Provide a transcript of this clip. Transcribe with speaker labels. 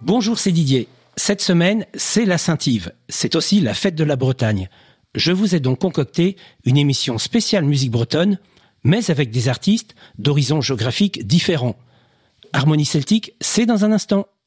Speaker 1: Bonjour, c'est Didier. Cette semaine, c'est la Saint-Yves. C'est aussi la fête de la Bretagne. Je vous ai donc concocté une émission spéciale musique bretonne, mais avec des artistes d'horizons géographiques différents. Harmonie celtique, c'est dans un instant.